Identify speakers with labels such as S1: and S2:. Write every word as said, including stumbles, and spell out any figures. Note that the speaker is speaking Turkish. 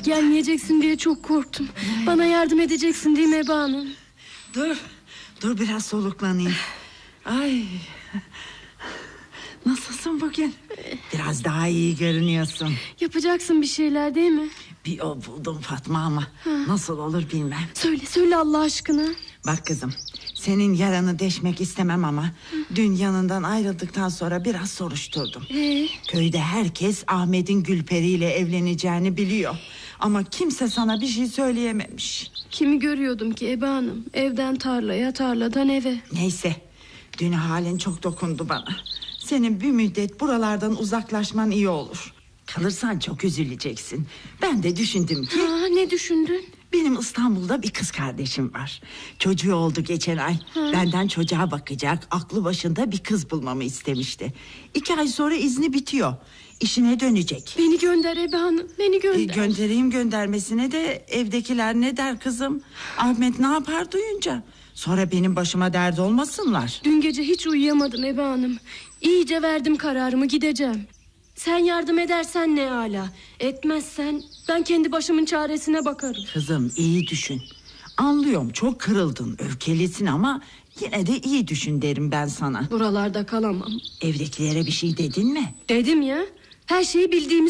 S1: Gelmeyeceksin diye çok korktum. Bana yardım edeceksin değil mi Ebe Hanım?
S2: Dur, dur biraz soluklanayım. Ay, nasılsın bugün? Biraz daha iyi görünüyorsun.
S1: Yapacaksın bir şeyler değil mi?
S2: Bir o buldum Fatma ama ha. Nasıl olur bilmem.
S1: Söyle söyle Allah aşkına.
S2: Bak kızım, senin yaranı deşmek istemem ama Hı. dün yanından ayrıldıktan sonra biraz soruşturdum.
S1: Ee?
S2: Köyde herkes Ahmet'in Gülperi ile evleneceğini biliyor. Ama kimse sana bir şey söyleyememiş.
S1: Kimi görüyordum ki Ebe Hanım? Evden tarlaya, tarladan eve.
S2: Neyse, dün halin çok dokundu bana. Senin bir müddet buralardan uzaklaşman iyi olur. Kalırsan çok üzüleceksin. Ben de düşündüm ki...
S1: Ha, ne düşündün?
S2: Benim İstanbul'da bir kız kardeşim var. Çocuğu oldu geçen ay. Ha. Benden çocuğa bakacak, aklı başında bir kız bulmamı istemişti. İki ay sonra izni bitiyor. İşine dönecek.
S1: Beni gönder Ebe Hanım, beni gönder.
S2: E, göndereyim göndermesine de evdekiler ne der kızım? Ahmet ne yapar duyunca? Sonra benim başıma dert olmasınlar.
S1: Dün gece hiç uyuyamadım Ebe Hanım. İyice verdim kararımı, gideceğim. Sen yardım edersen ne ala. Etmezsen ben kendi başımın çaresine bakarım.
S2: Kızım iyi düşün. Anlıyorum çok kırıldın, öfkelisin ama yine de iyi düşün derim ben sana.
S1: Buralarda kalamam.
S2: Evdekilere bir şey dedin mi?
S1: Dedim ya, her şeyi bildiğimi